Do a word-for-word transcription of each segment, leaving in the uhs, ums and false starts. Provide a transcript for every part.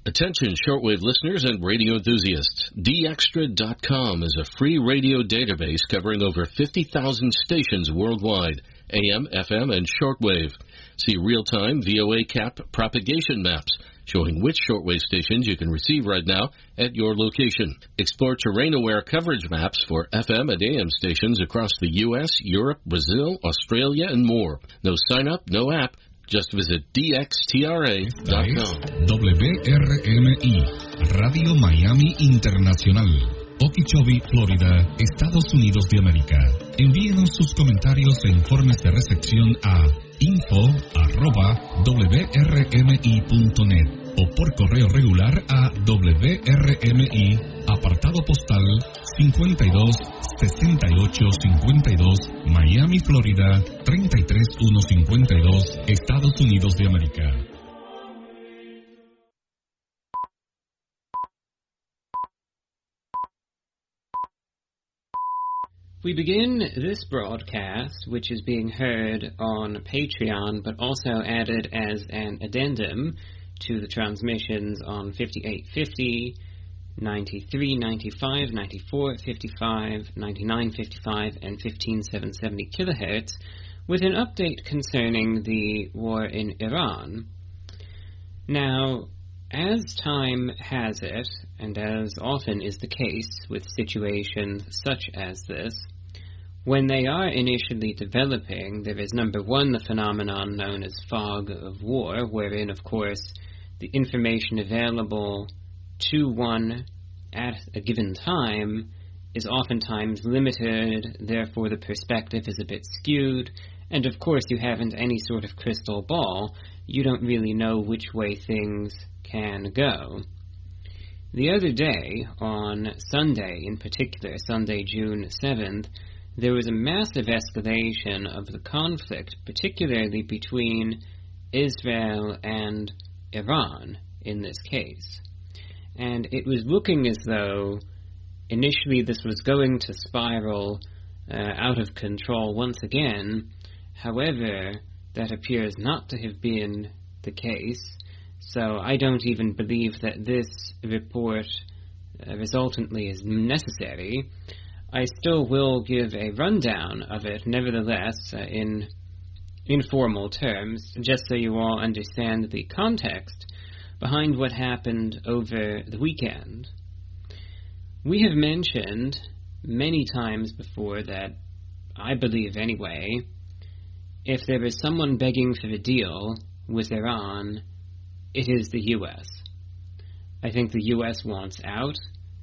Attention shortwave listeners and radio enthusiasts. D Extra dot com is a free radio database covering over fifty thousand stations worldwide, A M, F M, and shortwave. See real-time V O A cap propagation maps showing which shortwave stations you can receive right now at your location. Explore terrain-aware coverage maps for F M and A M stations across the U S, Europe, Brazil, Australia, and more. No sign-up, no app. Just visit D X T R A dot com. W R M I, Radio Miami Internacional, Okeechobee, Florida, Estados Unidos de América. Envíenos sus comentarios e informes de recepción a info arroba w r m i punto net o por correo regular a W R M I, apartado postal cincuenta y dos sesenta y ocho cincuenta y dos, Miami, Florida treinta y tres mil ciento cincuenta y dos, Estados Unidos de América. We begin this broadcast, which is being heard on Patreon, but also added as an addendum to the transmissions on fifty-eight fifty, ninety-three ninety-five, ninety-four fifty-five, ninety-nine fifty-five, and fifteen seven seventy kilohertz, with an update concerning the war in Iran. Now, as time has it, and as often is the case with situations such as this, when they are initially developing, there is, number one, the phenomenon known as fog of war, wherein, of course, the information available to one at a given time is oftentimes limited, therefore the perspective is a bit skewed, and of course you haven't any sort of crystal ball. You don't really know which way things can go. The other day, on Sunday in particular, Sunday, June seventh, there was a massive escalation of the conflict, particularly between Israel and Iran in this case. And it was looking as though initially this was going to spiral uh, out of control once again. However, that appears not to have been the case. So I don't even believe that this report uh, resultantly is necessary. I still will give a rundown of it, nevertheless, uh, in informal terms, just so you all understand the context behind what happened over the weekend. We have mentioned many times before that, I believe anyway, if there is someone begging for a deal with Iran, it is the U S. I think the U S wants out.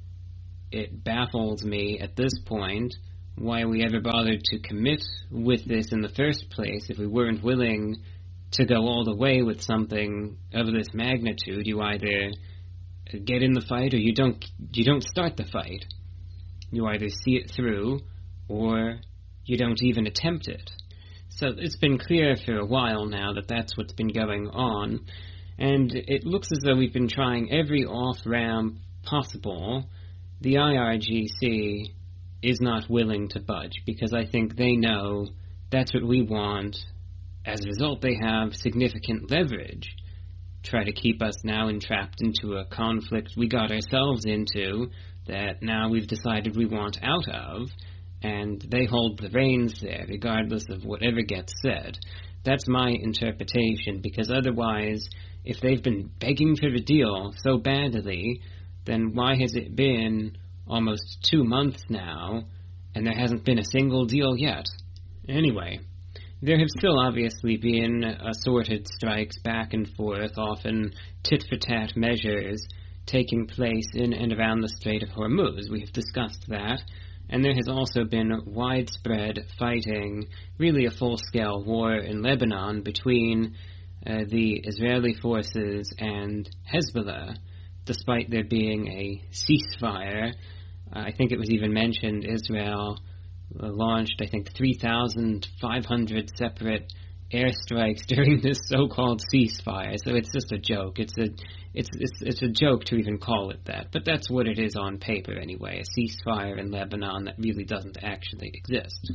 It baffles me at this point why we ever bothered to commit with this in the first place if we weren't willing to go all the way with something of this magnitude. You either get in the fight or you don't you don't start the fight. You either see it through or you don't even attempt it. So it's been clear for a while now that that's what's been going on, and it looks as though we've been trying every off-ramp possible. The I R G C is not willing to budge because I think they know that's what we want. As a result, they have significant leverage. Try to keep us now entrapped into a conflict we got ourselves into that now we've decided we want out of, and they hold the reins there regardless of whatever gets said. That's my interpretation, because otherwise, if they've been begging for a deal so badly, then why has it been almost two months now, and there hasn't been a single deal yet? Anyway, there have still obviously been assorted strikes back and forth, often tit-for-tat measures taking place in and around the Strait of Hormuz. We have discussed that. And there has also been widespread fighting, really a full-scale war in Lebanon between uh, the Israeli forces and Hezbollah, despite there being a ceasefire. Uh, I think it was even mentioned Israel uh, launched, I think, three thousand five hundred separate airstrikes during this so-called ceasefire. So it's just a joke. It's a it's it's it's a joke to even call it that. But that's what it is on paper anyway, a ceasefire in Lebanon that really doesn't actually exist.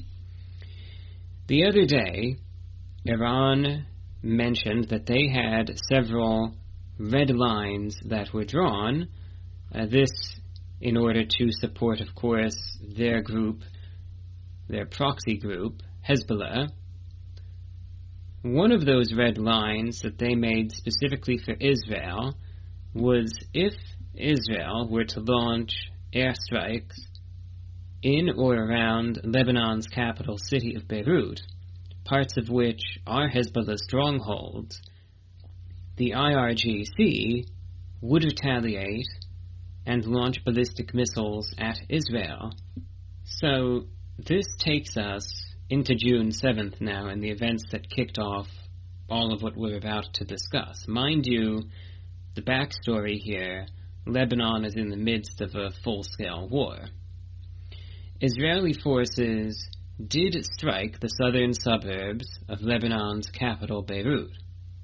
The other day, Iran mentioned that they had several red lines that were drawn, uh, this in order to support, of course, their group, their proxy group, Hezbollah. One of those red lines that they made specifically for Israel was if Israel were to launch airstrikes in or around Lebanon's capital city of Beirut, parts of which are Hezbollah strongholds, the I R G C would retaliate and launch ballistic missiles at Israel. So this takes us into June seventh now, and the events that kicked off all of what we're about to discuss. Mind you, the backstory here, Lebanon is in the midst of a full-scale war. Israeli forces did strike the southern suburbs of Lebanon's capital, Beirut.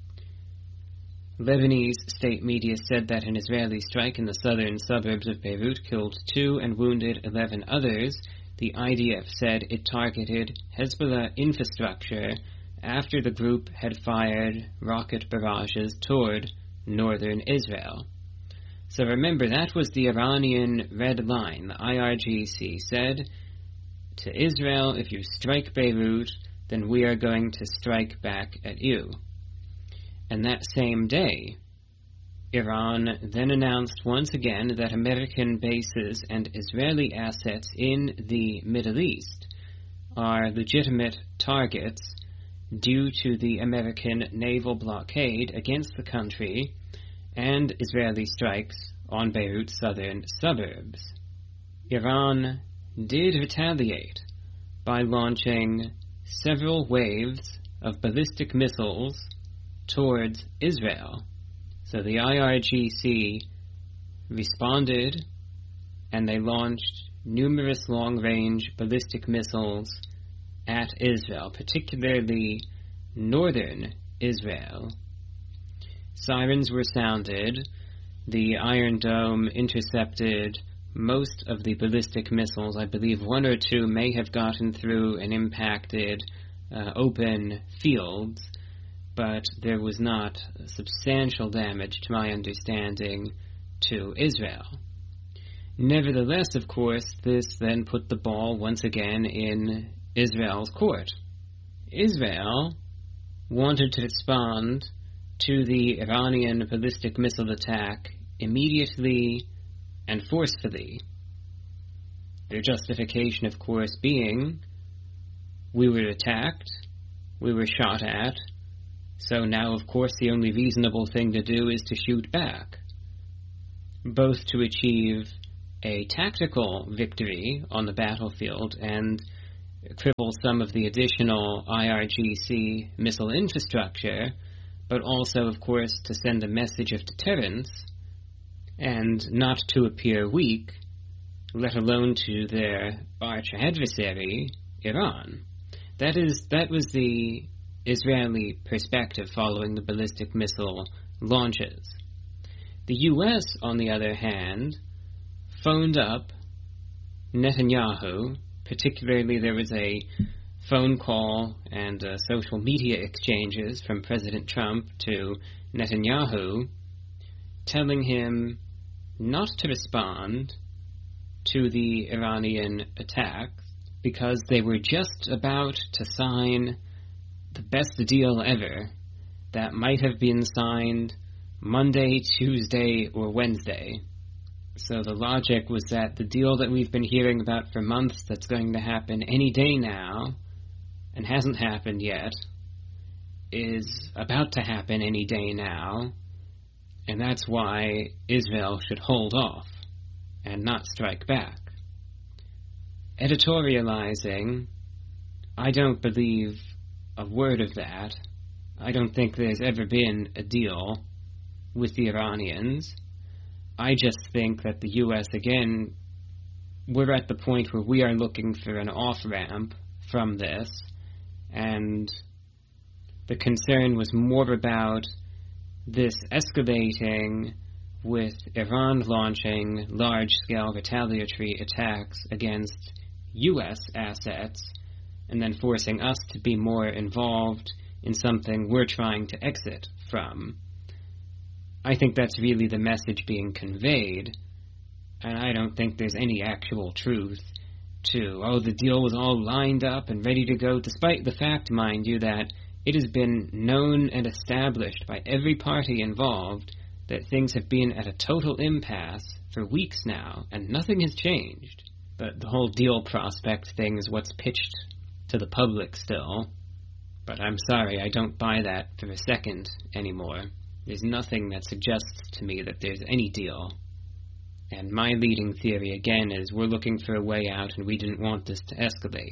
Lebanese state media said that an Israeli strike in the southern suburbs of Beirut killed two and wounded eleven others. The I D F said it targeted Hezbollah infrastructure after the group had fired rocket barrages toward northern Israel. So remember, that was the Iranian red line. The I R G C said to Israel, if you strike Beirut, then we are going to strike back at you. And that same day, Iran then announced once again that American bases and Israeli assets in the Middle East are legitimate targets due to the American naval blockade against the country and Israeli strikes on Beirut's southern suburbs. Iran did retaliate by launching several waves of ballistic missiles towards Israel. So the I R G C responded, and they launched numerous long-range ballistic missiles at Israel, particularly northern Israel. Sirens were sounded. The Iron Dome intercepted most of the ballistic missiles. I believe one or two may have gotten through and impacted uh, open fields, but there was not substantial damage, to my understanding, to Israel. Nevertheless, of course, this then put the ball once again in Israel's court. Israel wanted to respond to the Iranian ballistic missile attack immediately and forcefully. Their justification, of course, being, we were attacked, we were shot at, so now, of course, the only reasonable thing to do is to shoot back, both to achieve a tactical victory on the battlefield and cripple some of the additional I R G C missile infrastructure, but also, of course, to send a message of deterrence and not to appear weak, let alone to their arch adversary, Iran. That is, that was the Israeli perspective following the ballistic missile launches. The U S, on the other hand, phoned up Netanyahu. Particularly, there was a phone call and uh, social media exchanges from President Trump to Netanyahu, telling him not to respond to the Iranian attack because they were just about to sign the best deal ever that might have been signed Monday, Tuesday, or Wednesday. So the logic was that the deal that we've been hearing about for months that's going to happen any day now, and hasn't happened yet, is about to happen any day now, and that's why Israel should hold off and not strike back. Editorializing, I don't believe a word of that. I don't think there's ever been a deal with the Iranians. I just think that the U S, again, we're at the point where we are looking for an off-ramp from this, and the concern was more about this escalating with Iran launching large-scale retaliatory attacks against U S assets and then forcing us to be more involved in something we're trying to exit from. I think that's really the message being conveyed, and I don't think there's any actual truth to, oh, the deal was all lined up and ready to go, despite the fact, mind you, that it has been known and established by every party involved that things have been at a total impasse for weeks now, and nothing has changed. But the whole deal prospect thing is what's pitched to the public still. But I'm sorry, I don't buy that for a second anymore. There's nothing that suggests to me that there's any deal. And my leading theory, again, is we're looking for a way out and we didn't want this to escalate.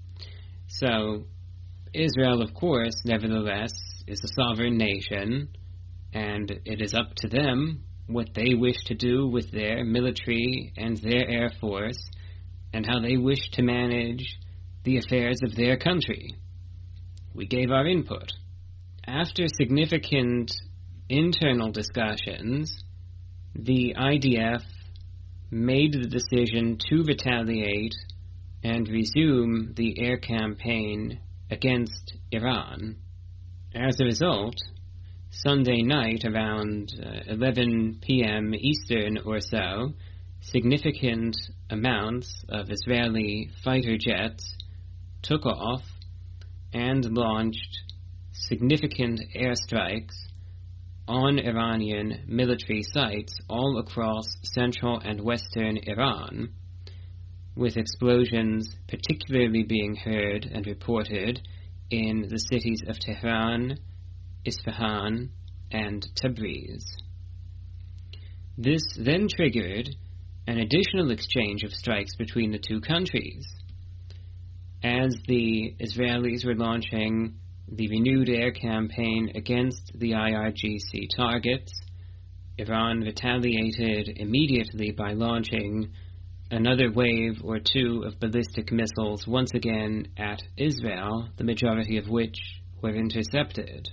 So, Israel, of course, nevertheless, is a sovereign nation, and it is up to them what they wish to do with their military and their air force, and how they wish to manage the affairs of their country. We gave our input. After significant internal discussions, the I D F made the decision to retaliate and resume the air campaign against Iran. As a result, Sunday night around uh, eleven p.m. Eastern or so, significant amounts of Israeli fighter jets took off and launched significant airstrikes on Iranian military sites all across central and western Iran, with explosions particularly being heard and reported in the cities of Tehran, Isfahan, and Tabriz. This then triggered an additional exchange of strikes between the two countries. As the Israelis were launching the renewed air campaign against the I R G C targets, Iran retaliated immediately by launching another wave or two of ballistic missiles once again at Israel, the majority of which were intercepted.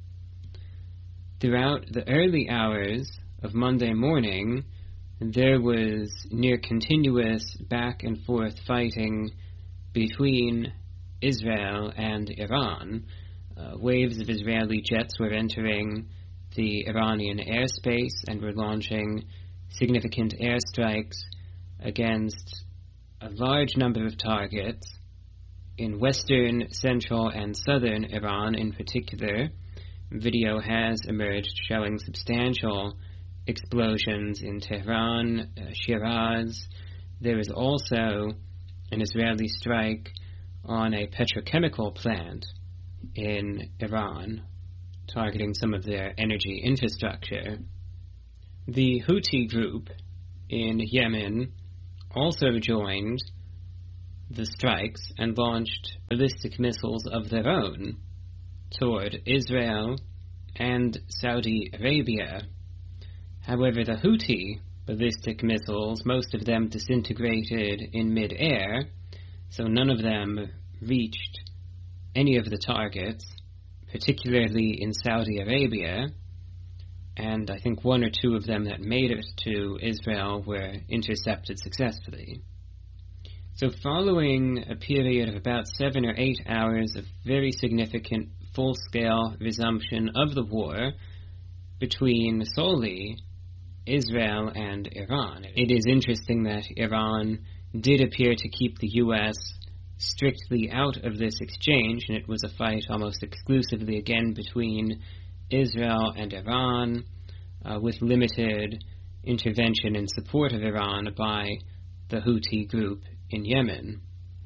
Throughout the early hours of Monday morning, there was near continuous back and forth fighting between Israel and Iran. Uh, waves of Israeli jets were entering the Iranian airspace and were launching significant airstrikes against a large number of targets in western, central, and southern Iran in particular. Video has emerged showing substantial explosions in Tehran, uh, Shiraz. There is also an Israeli strike on a petrochemical plant in Iran, targeting some of their energy infrastructure. The Houthi group in Yemen also joined the strikes and launched ballistic missiles of their own toward Israel and Saudi Arabia. However, the Houthi ballistic missiles, most of them disintegrated in mid-air, so none of them reached any of the targets, particularly in Saudi Arabia, and I think one or two of them that made it to Israel were intercepted successfully. So following a period of about seven or eight hours of very significant full-scale resumption of the war between solely Israel and Iran, it is interesting that Iran did appear to keep the U S strictly out of this exchange, and it was a fight almost exclusively again between Israel and Iran, uh, with limited intervention in support of Iran by the Houthi group in Yemen.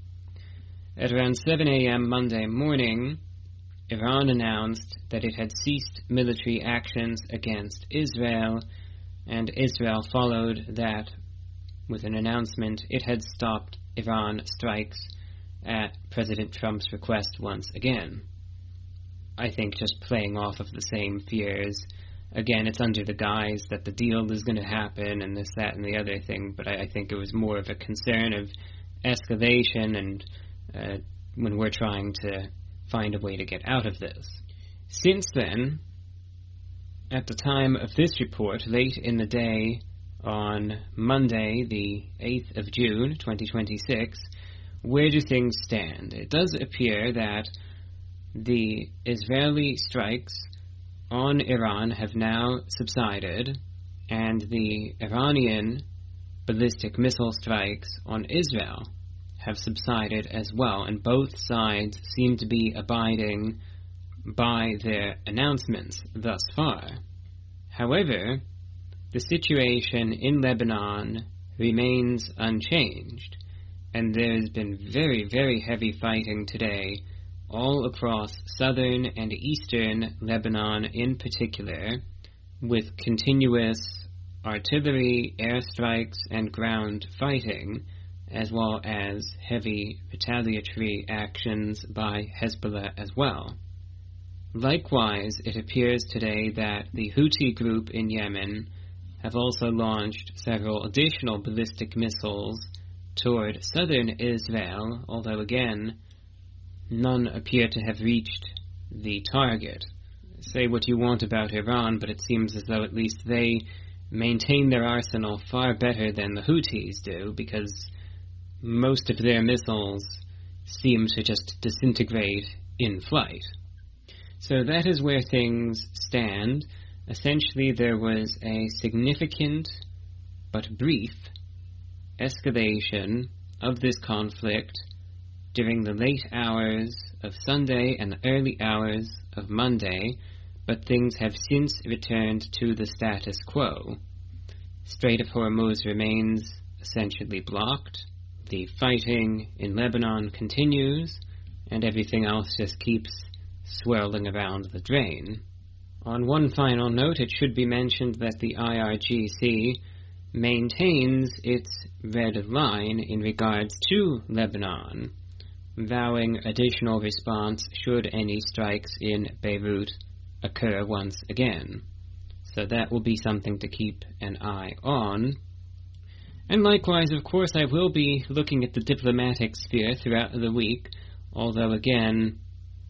At around seven a.m. Monday morning, Iran announced that it had ceased military actions against Israel, and Israel followed that with an announcement it had stopped Iran strikes at President Trump's request once again. I think just playing off of the same fears. Again, it's under the guise that the deal is going to happen and this, that, and the other thing, but I, I think it was more of a concern of escalation and uh, when we're trying to find a way to get out of this. Since then, at the time of this report, late in the day on Monday, the eighth of June, twenty twenty-six, where do things stand? It does appear that the Israeli strikes on Iran have now subsided, and the Iranian ballistic missile strikes on Israel have subsided as well, and both sides seem to be abiding by their announcements thus far. However, the situation in Lebanon remains unchanged, and there's been very, very heavy fighting today all across southern and eastern Lebanon in particular, with continuous artillery, airstrikes, and ground fighting, as well as heavy retaliatory actions by Hezbollah as well. Likewise, it appears today that the Houthi group in Yemen have also launched several additional ballistic missiles toward southern Israel, although again, none appear to have reached the target. Say what you want about Iran, but it seems as though at least they maintain their arsenal far better than the Houthis do, because most of their missiles seem to just disintegrate in flight. So that is where things stand. Essentially, there was a significant but brief escalation of this conflict during the late hours of Sunday and the early hours of Monday, but things have since returned to the status quo. Strait of Hormuz remains essentially blocked, the fighting in Lebanon continues, and everything else just keeps swirling around the drain. On one final note, it should be mentioned that the I R G C maintains its red line in regards to Lebanon, vowing additional response should any strikes in Beirut occur once again. So that will be something to keep an eye on. And likewise, of course, I will be looking at the diplomatic sphere throughout the week, although again,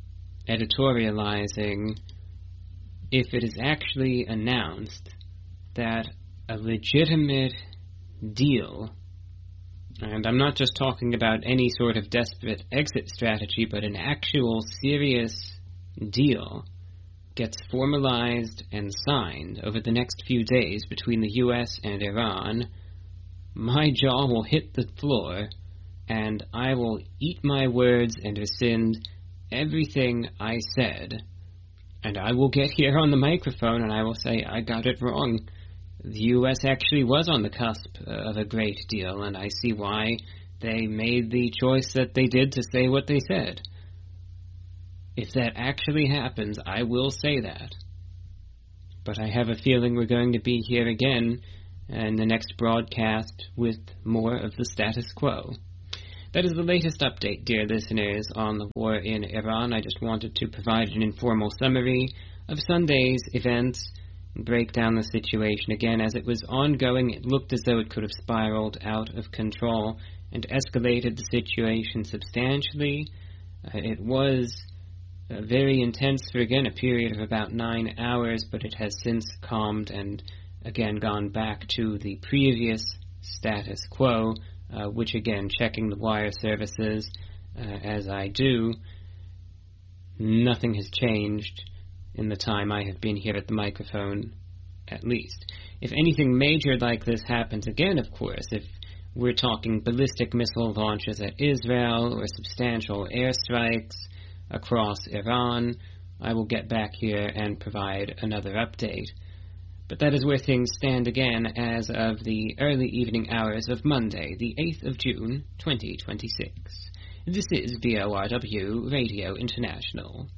editorializing, if it is actually announced that a legitimate deal, and I'm not just talking about any sort of desperate exit strategy, but an actual serious deal gets formalized and signed over the next few days between the U S and Iran, my jaw will hit the floor, and I will eat my words and rescind everything I said, and I will get here on the microphone and I will say I got it wrong. The U S actually was on the cusp of a great deal, and I see why they made the choice that they did to say what they said. If that actually happens, I will say that. But I have a feeling we're going to be here again in the next broadcast with more of the status quo. That is the latest update, dear listeners, on the war in Iran. I just wanted to provide an informal summary of Sunday's events and break down the situation again. As it was ongoing, it looked as though it could have spiraled out of control and escalated the situation substantially. Uh, it was uh, very intense for, again, a period of about nine hours, but it has since calmed and, again, gone back to the previous status quo, uh, which, again, checking the wire services uh, as I do, nothing has changed in the time I have been here at the microphone, at least. If anything major like this happens again, of course, if we're talking ballistic missile launches at Israel or substantial airstrikes across Iran, I will get back here and provide another update. But that is where things stand again as of the early evening hours of Monday, the eighth of June, twenty twenty-six. This is V O R W Radio International.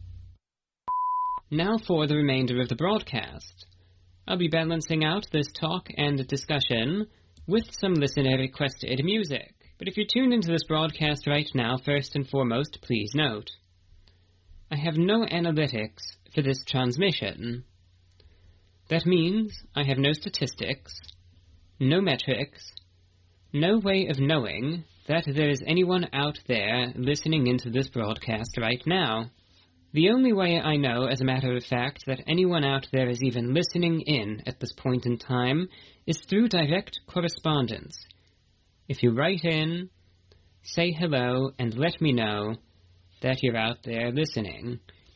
Now for the remainder of the broadcast. I'll be balancing out this talk and discussion with some listener-requested music. But if you're tuned into this broadcast right now, first and foremost, please note, I have no analytics for this transmission. That means I have no statistics, no metrics, no way of knowing that there is anyone out there listening into this broadcast right now. The only way I know, as a matter of fact, that anyone out there is even listening in at this point in time is through direct correspondence. If you write in, say hello, and let me know that you're out there listening.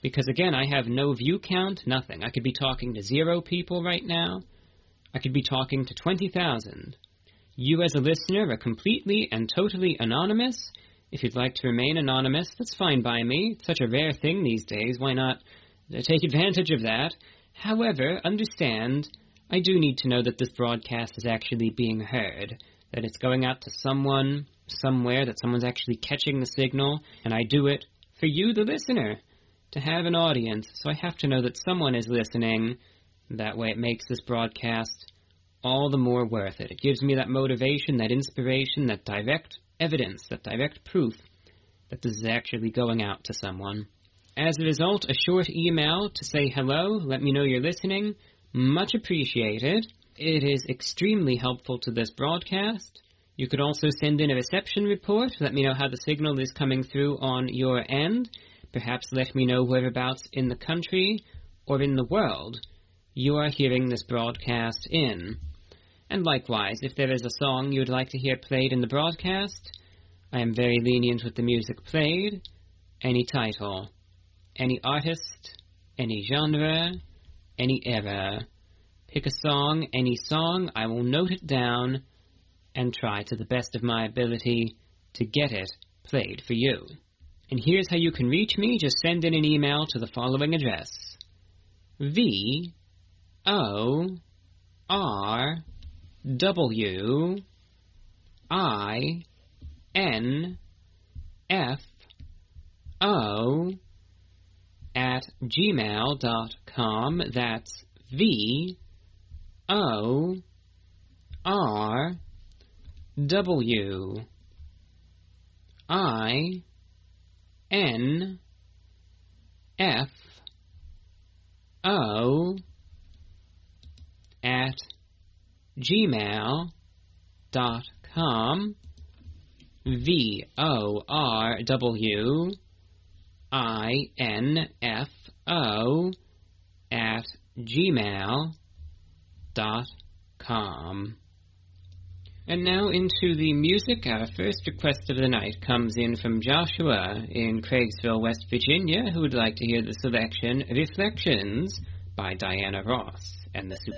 Because, again, I have no view count, nothing. I could be talking to zero people right now. I could be talking to twenty thousand. You as a listener are completely and totally anonymous. If you'd like to remain anonymous, that's fine by me. It's such a rare thing these days. Why not take advantage of that? However, understand, I do need to know that this broadcast is actually being heard, that it's going out to someone, somewhere, that someone's actually catching the signal, and I do it for you, the listener, to have an audience. So I have to know that someone is listening. That way it makes this broadcast all the more worth it. It gives me that motivation, that inspiration, that direct evidence, that direct proof that this is actually going out to someone. As a result, a short email to say hello, let me know you're listening, much appreciated. It is extremely helpful to this broadcast. You could also send in a reception report, let me know how the signal is coming through on your end. Perhaps let me know whereabouts in the country or in the world you are hearing this broadcast in. And likewise, if there is a song you would like to hear played in the broadcast, I am very lenient with the music played. Any title, any artist, any genre, any era. Pick a song, any song, I will note it down and try to the best of my ability to get it played for you. And here's how you can reach me. Just send in an email to the following address. V O R W I N F O at gmail dot com. That's V O R W I N F O at gmail dot com. V O R W I N F O at gmail dot com. And now into the music. Our first request of the night comes in from Joshua in Craigsville, West Virginia, who would like to hear the selection Reflections by Diana Ross and the Super